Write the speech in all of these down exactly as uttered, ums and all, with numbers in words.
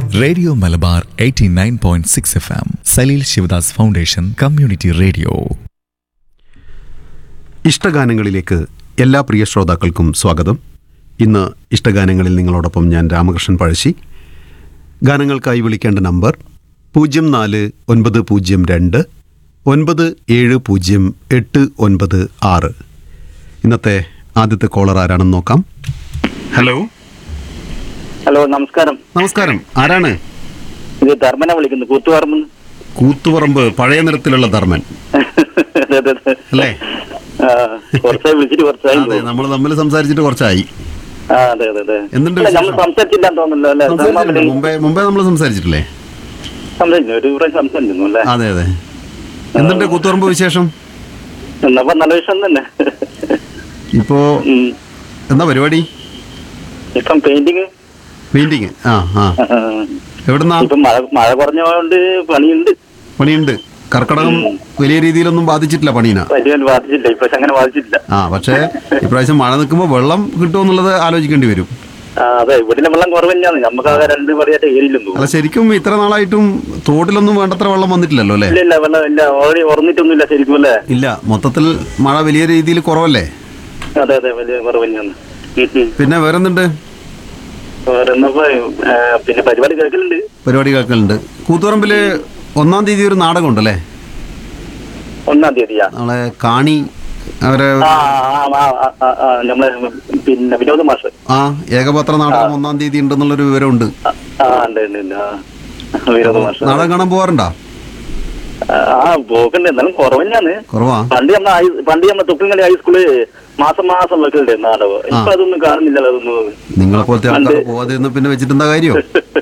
Radio Malabar eighty nine point six F M Saleel Sivadas foundation community radio. ഇഷ്ടഗാനങ്ങളിലേക്ക് എല്ലാ പ്രിയ ശ്രോതാക്കൾക്കും സ്വാഗതം. ഇന്ന് ഇഷ്ടഗാനങ്ങളിൽ നിങ്ങളോടൊപ്പം ഞാൻ രാമകൃഷ്ണൻ പഴശ്ശി. ഗാനങ്ങൾക്കായി വിളിക്കേണ്ട നമ്പർ പൂജ്യം നാല് ഒൻപത് പൂജ്യം രണ്ട് ഒൻപത് ഏഴ് പൂജ്യം എട്ട് ഒൻപത് ആറ്. ഇന്നത്തെ ആദ്യത്തെ കോളർ ആരാണെന്ന് നോക്കാം. ഹലോ ഹലോ, നമസ്കാരം. നമസ്കാരം, ആരാണ്? ഇത് ധർമ്മനെ വിളിക്കുന്നു, കൂത്തുപറമ്പ്. കൂത്തുപറമ്പ്, പഴയ നിറത്തിലുള്ള ധർമ്മൻ അല്ലേ? കുറച്ചായി വിളിച്ചിട്ട് കുറച്ചായി. അതെ, നമ്മൾ തമ്മിൽ സംസാരിച്ചിട്ട് കുറച്ചായി. എന്തുണ്ട് നമ്മൾ സംസാരിച്ചില്ലാന്ന് തോന്നുന്നല്ലോ അല്ലേ? മുമ്പേ മുമ്പേ നമ്മൾ സംസാരിച്ചിട്ടില്ലേ? സംസാരിച്ചു, ഒരു പ്രാവശ്യം സംസാരിച്ചു അല്ലേ? അതെ അതെ. എന്തുണ്ട് കൂത്തുപറമ്പ് വിശേഷം? എന്നപ്പോ നല്ല വിഷയം തന്നെ. ഇപ്പോ എന്താ പരിപാടി? ഇപ്പം പെയിന്റിങ്. പെയിന്റിങ്. ആ ആ. എവിടുന്നാ? ഇപ്പൊ മഴ മഴ കുറഞ്ഞോണ്ട് പണിയുണ്ട്. പണിയുണ്ട്. കർക്കിടകം വലിയ രീതിയിലൊന്നും ബാധിച്ചിട്ടില്ല പണീന? ബാധിച്ചില്ല, ഇപ്രാവശ്യം അങ്ങനെ ബാധിച്ചിട്ടില്ല. ആ, പക്ഷേ ഇപ്രാവശ്യം മഴ നിൽക്കുമ്പോ വെള്ളം കിട്ടുമെന്നുള്ളത് ആലോചിക്കേണ്ടി വരും. അതെ, ഇവിടെ വെള്ളം കുറവ് തന്നെയാണ്. നമുക്ക് രണ്ട് പടിയായിട്ട് ഏരിയിലൊന്നും. അല്ല, ശരിക്കും ഇത്ര നാളായിട്ടും തോട്ടിലൊന്നും വേണ്ടത്ര വെള്ളം വന്നിട്ടില്ലല്ലോ അല്ലേ? ഇല്ല, വെള്ളം ഇല്ല, ഓൾറെഡി ഉറന്നിട്ടൊന്നുമില്ല ശരിക്കും അല്ലേ? ഇല്ല, മൊത്തത്തിൽ മഴ വലിയ രീതിയിൽ കുറവല്ലേ? അതെ അതെ, വലിയ കുറവ് തന്നെയാണ്. പിന്നെ വേറെന്തുണ്ട്? പിന്നെ പരിപാടി കേൾക്കലുണ്ട്. പരിപാടി കേൾക്കലുണ്ട്. കൂത്തുപറമ്പില് ഒന്നാം തീയതി ഒരു നാടകം ഉണ്ടല്ലേ? ഒന്നാം തീയതിയാ? നമ്മളെ കാണി അവരെ നമ്മളെ പിന്നെ വിനോദ മാഷ്. ആ, ഏകപത്ര നാടകം ഒന്നാം തീയതി ഉണ്ടെന്നുള്ളൊരു വിവരമുണ്ട്. നാടകം കാണാൻ പോവാറുണ്ടോ? ആ, പോക്കണ്ട്. എന്നാലും കുറവ് തന്നെയാണ്. കുറവാ. പണ്ട് നമ്മളെ പണ്ട് നമ്മളെ തൊക്കിൽങ്ങാടി ഹൈസ്കൂള് മാസം മാസം വെക്കലുണ്ട് നാടകം. ഇപ്പൊ അതൊന്നും കാണുന്നില്ലല്ലോ. അതൊന്നും നിങ്ങളെ പോലത്തെ ആൾക്കാർ പോവാതിരുന്ന പിന്നെ വെച്ചിട്ടെന്താ കാര്യം?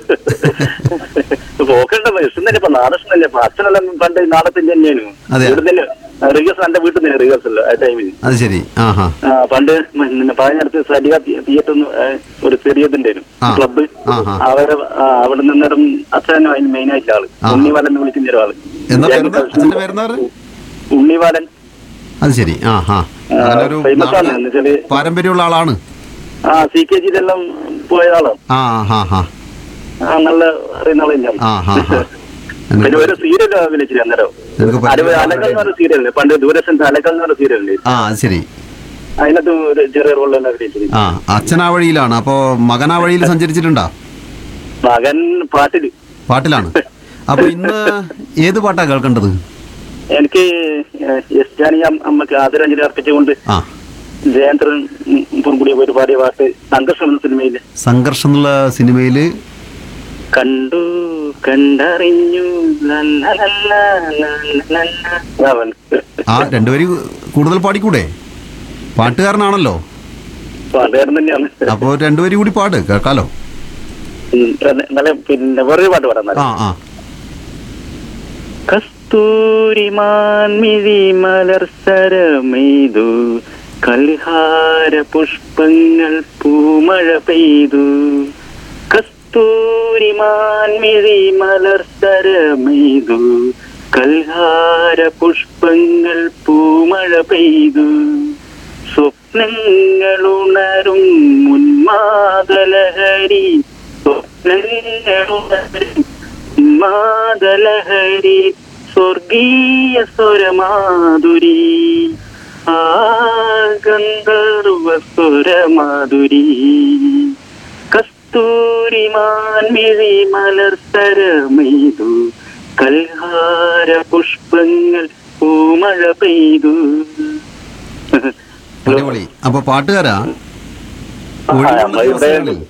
പോക്കണ്ട, ഇഷ്ടം തന്നെ. ഇപ്പൊ നാടകം ഇഷ്ടം തന്നെ. ഇപ്പൊ അച്ഛനെല്ലാം പണ്ട് നാടകത്തിന്റെ തന്നെയാണ്. ഇവിടെ റിഹേഴ്സൽ എന്റെ വീട്ടിൽ തന്നെ റിഹേഴ്സൽ ആ ടൈമിൽ. അത് ശരി. പണ്ട് പറഞ്ഞടുത്ത് സരിക തിയേറ്റർ ഒരു ചെറിയതുണ്ടായിരുന്നു ക്ലബ്ബ്. അവരെ അവിടെ നിന്നേരം അച്ഛനും അതിന് മെയിൻ ആയിട്ട് ആള് ഉണ്ണിവാലൻ എന്ന് വിളിക്കുന്ന ഒരാള്. ഉണ്ണിവാലൻ. അത് ശരി. ഫേമസ് ആണ്. എന്നുവെച്ചാല് പാരമ്പര്യമുള്ള ആളാണ്. ആ, സി കെ ജിയിലെല്ലാം പോയ ആളാണ്. ആ, നല്ല അറിയുന്ന ആള് തന്നെയാണ്. പിന്നെ ഒരു സീരിയൽ അഭിനയിച്ചില്ല അന്നേരം. അലകൾ എന്ന് പറഞ്ഞ സീരിയലുണ്ട് പണ്ട്, ദൂരദർശൻ അലകൾ എന്ന് പറഞ്ഞ സീരിയലുണ്ട്. അതിനകത്ത് ഒരു ചെറിയ റോളിലാണ് അഭിനയിച്ചത്. ആ, അച്ഛൻ ആ വഴിയിലാണ്. അപ്പൊ മകൻ ആ വഴിയിൽ സഞ്ചരിച്ചിട്ടുണ്ടോ? മകൻ പാട്ടില് പാട്ടിലാണ്. അപ്പൊ ഇന്ന് ഏത് പാട്ടാ കേൾക്കേണ്ടത്? എനിക്ക് എസ് ജാനി അമ്മക്ക് ആദരാഞ്ജലി അർപ്പിച്ചുകൊണ്ട് ജയേന്ദ്രൻ കൂടി ഒരു പാടിയ പാട്ട് സംഘർഷം എന്ന സിനിമയില്. സംഘർഷം എന്നുള്ള സിനിമയില് കണ്ടു കണ്ടറിഞ്ഞു. ആ, രണ്ടുപേരും കൂടുതൽ പാടിക്കൂടെ? പാട്ടുകാരനാണല്ലോ. പാട്ടുകാരൻ തന്നെയാണ്. അപ്പൊ രണ്ടുപേരും കൂടി പാട് കേൾക്കാലോ. പിന്നെ വേറൊരു പാട്ട് പാടാം. കസ്തൂരിമാൻ മിഴി മലർസരമെയ്തു, കൽഹാര പുഷ്പങ്ങൾ പൂമഴ പെയ്തു. കസ്തൂരിമാൻ മിഴി മലർസരമെയ്തു, കൽഹാര പുഷ്പങ്ങൾ പൂമഴ പെയ്തു. സ്വപ്നങ്ങളുണരും ഉന്മാദലഹരി, സ്വപ്നങ്ങളുണരും ഉന്മാദലഹരി, സ്വർഗീയ സ്വരമാധുരി, ആ ഗന്ധർവ സ്വരമാധുരി. കസ്തൂരിമാൻ മിഴി മലർസരമെയ്തു, കൽഹാര പുഷ്പങ്ങൾ പൂമഴ പെയ്തു. അപ്പൊ പാട്ടുകാരാ